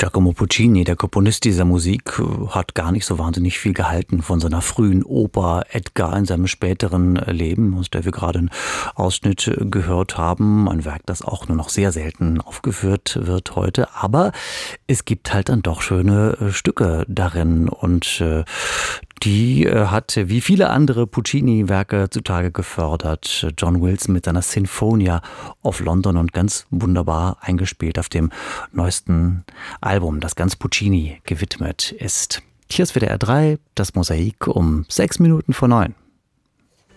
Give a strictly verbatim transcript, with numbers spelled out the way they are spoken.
Giacomo Puccini, der Komponist dieser Musik, hat gar nicht so wahnsinnig viel gehalten von seiner frühen Oper Edgar in seinem späteren Leben, aus der wir gerade einen Ausschnitt gehört haben. Ein Werk, das auch nur noch sehr selten aufgeführt wird heute. Aber es gibt halt dann doch schöne Stücke darin und äh, die hat wie viele andere Puccini-Werke zutage gefördert. John Wilson mit seiner Sinfonia of London und ganz wunderbar eingespielt auf dem neuesten Album, das ganz Puccini gewidmet ist. Hier ist W D R drei, das Mosaik um sechs Minuten vor neun.